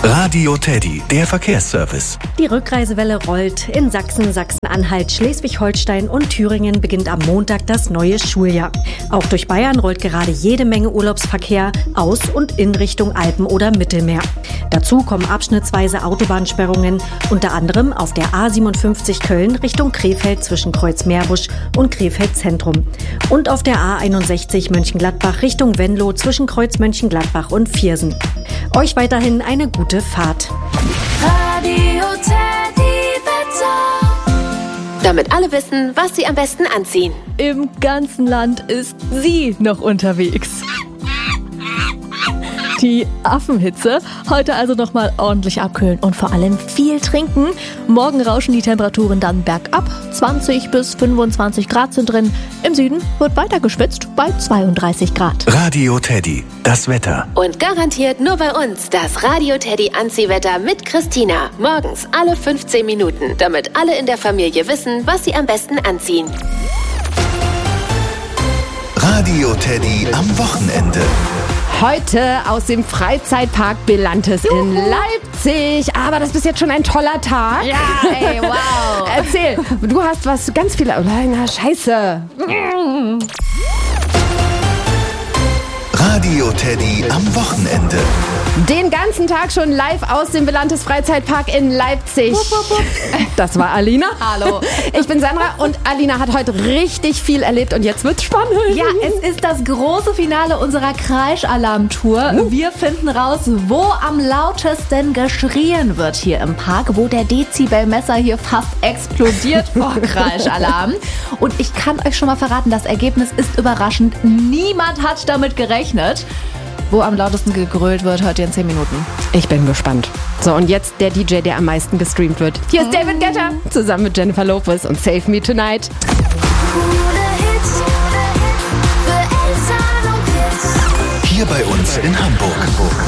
Radio Teddy, der Verkehrsservice. Die Rückreisewelle rollt. In Sachsen, Sachsen-Anhalt, Schleswig-Holstein und Thüringen beginnt am Montag das neue Schuljahr. Auch durch Bayern rollt gerade jede Menge Urlaubsverkehr aus und in Richtung Alpen oder Mittelmeer. Dazu kommen abschnittsweise Autobahnsperrungen, unter anderem auf der A57 Köln Richtung Krefeld zwischen Kreuz-Meerbusch und Krefeld Zentrum. Und auf der A61 Mönchengladbach Richtung Venlo zwischen Kreuz Mönchengladbach und Viersen. Euch weiterhin eine gute Fahrt. Radio Teddy Wetter. Damit alle wissen, was sie am besten anziehen. Im ganzen Land ist sie noch unterwegs. Die Affenhitze. Heute also nochmal ordentlich abkühlen und vor allem viel trinken. Morgen rauschen die Temperaturen dann bergab. 20 bis 25 Grad sind drin. Im Süden wird weiter geschwitzt bei 32 Grad. Radio Teddy, das Wetter. Und garantiert nur bei uns das Radio Teddy Anziehwetter mit Christina. Morgens alle 15 Minuten, damit alle in der Familie wissen, was sie am besten anziehen. Radio Teddy am Wochenende. Heute aus dem Freizeitpark Belantes in Leipzig. Aber das ist jetzt schon ein toller Tag. Ja, ey, wow. Erzähl, du hast was ganz viel... Na, scheiße. Radio Teddy am Wochenende. Den ganzen Tag schon live aus dem Belantes Freizeitpark in Leipzig. Das war Alina. Hallo. Ich bin Sandra und Alina hat heute richtig viel erlebt und jetzt wird's spannend. Ja, es ist das große Finale unserer Kreisch-Alarm-Tour. Wir finden raus, wo am lautesten geschrien wird hier im Park, wo der Dezibelmesser hier fast explodiert vor Kreisch-Alarm. Und ich kann euch schon mal verraten, das Ergebnis ist überraschend. Niemand hat damit gerechnet. Wo am lautesten gegrölt wird, hört ihr in 10 Minuten. Ich bin gespannt. So, und jetzt der DJ, der am meisten gestreamt wird. Hier ist David Guetta zusammen mit Jennifer Lopez und Save Me Tonight. Hier bei uns in Hamburg.